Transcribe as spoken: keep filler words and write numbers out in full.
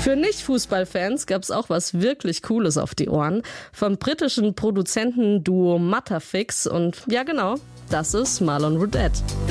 Für Nicht-Fußballfans gab es auch was wirklich Cooles auf die Ohren. Vom britischen Produzentenduo Matterfix. Und ja genau, das ist Marlon Roudette.